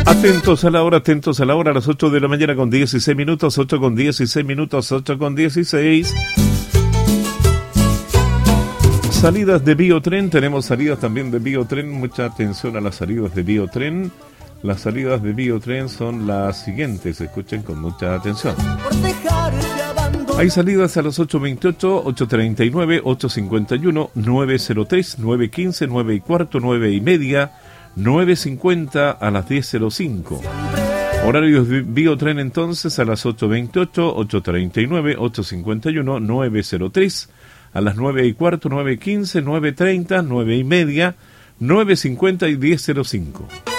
Atentos a la hora, a las 8 de la mañana con 16 minutos, 8 con 16 minutos, 8 con 16. Salidas de Biotren, tenemos salidas también de Biotren, mucha atención a las salidas de Biotren. Las salidas de Biotren son las siguientes, escuchen con mucha atención. Hay salidas a las 8:28, 8:39, 8:51, 9:03, 9:15, 9:15, 9:30, 9:50 a las 10:05. Horarios de Biotren entonces a las 8:28, 8:39, 8:51, 9:03, a las 9:15, 9:15, 9:30, 9:30, 9:50 y 10:05.